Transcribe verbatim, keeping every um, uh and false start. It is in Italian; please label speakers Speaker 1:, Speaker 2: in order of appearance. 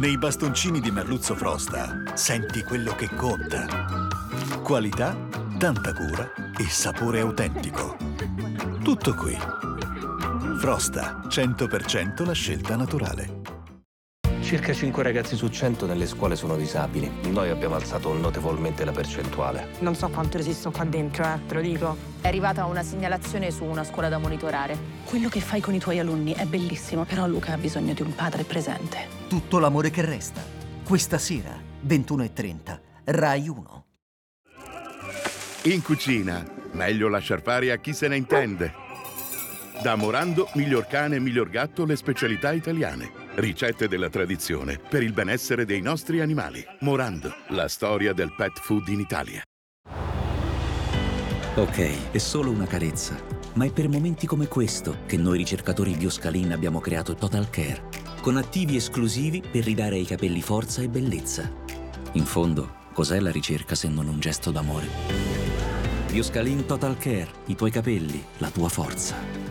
Speaker 1: Nei bastoncini di Merluzzo Frosta senti quello che conta. Qualità, tanta cura e sapore autentico. Tutto qui. Frosta, cento per cento la scelta naturale.
Speaker 2: Circa cinque ragazzi su cento nelle scuole sono disabili. Noi abbiamo alzato notevolmente la percentuale.
Speaker 3: Non so quanto resisto qua dentro, eh, te lo dico.
Speaker 4: È arrivata una segnalazione su una scuola da monitorare.
Speaker 5: Quello che fai con i tuoi alunni è bellissimo, però Luca ha bisogno di un padre presente.
Speaker 6: Tutto l'amore che resta. Questa sera, ventuno e trenta, Rai uno.
Speaker 7: In cucina, meglio lasciar fare a chi se ne intende. Da Morando, miglior cane e miglior gatto, le specialità italiane. Ricette della tradizione per il benessere dei nostri animali. Morando, la storia del pet food in Italia.
Speaker 8: Ok, è solo una carezza, ma è per momenti come questo che noi ricercatori Bioscalin abbiamo creato Total Care, con attivi esclusivi per ridare ai capelli forza e bellezza. In fondo, cos'è la ricerca se non un gesto d'amore? Bioscalin Total Care, i tuoi capelli, la tua forza.